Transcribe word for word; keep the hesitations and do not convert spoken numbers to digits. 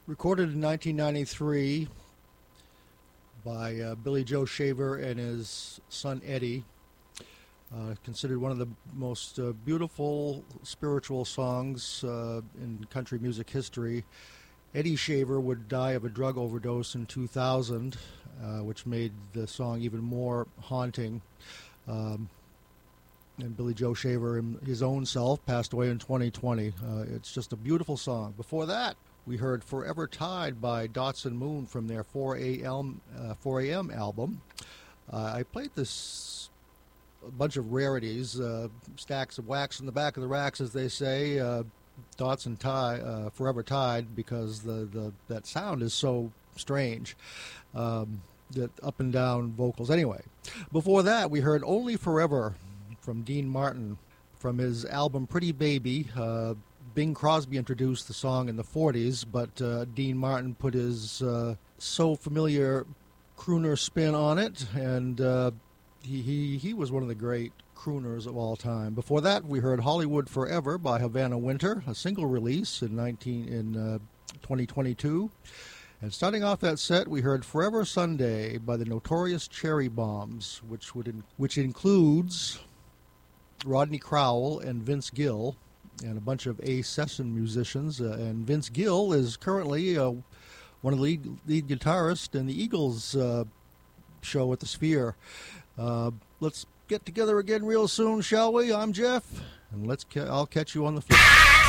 Recorded in nineteen ninety-three by uh, Billy Joe Shaver and his son Eddie. Uh, considered one of the most uh, beautiful spiritual songs uh, in country music history. Eddie Shaver would die of a drug overdose in two thousand, uh, which made the song even more haunting. Um, and Billy Joe Shaver, his own self, passed away in twenty twenty. Uh, it's just a beautiful song. Before that, we heard Forever Tide by Dotson Moon from their four a m uh, four a m album. Uh, I played this a bunch of rarities, uh, stacks of wax in the back of the racks, as they say, uh, Dotson Tide, uh, Forever Tide, because the, the that sound is so strange. Um, that up and down vocals. Anyway, before that, we heard Only Forever from Dean Martin from his album Pretty Baby. Uh, Bing Crosby introduced the song in the forties, but uh, Dean Martin put his uh, so familiar crooner spin on it, and uh, he, he he was one of the great crooners of all time. Before that, we heard Hollywood Forever by Havana Winter, a single release in nineteen in uh, twenty twenty-two. And starting off that set, we heard Forever Sunday by the Notorious Cherry Bombs, which would in, which includes Rodney Crowell and Vince Gill, and a bunch of A session musicians. Uh, and Vince Gill is currently uh, one of the lead, lead guitarists in the Eagles uh, show at the Sphere. Uh, let's get together again real soon, shall we? I'm Jeff, and let's ca- I'll catch you on the flip.